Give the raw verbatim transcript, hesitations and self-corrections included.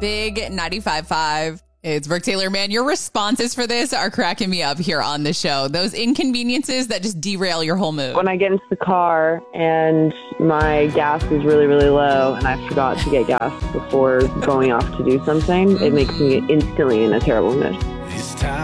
Big ninety-five point five. It's Brooke Taylor. Man, your responses for this are cracking me up here on the show. Those inconveniences that just derail your whole mood. When I get into the car and my gas is really, really low and I forgot to get gas before going off to do something, it makes me instantly in a terrible mood.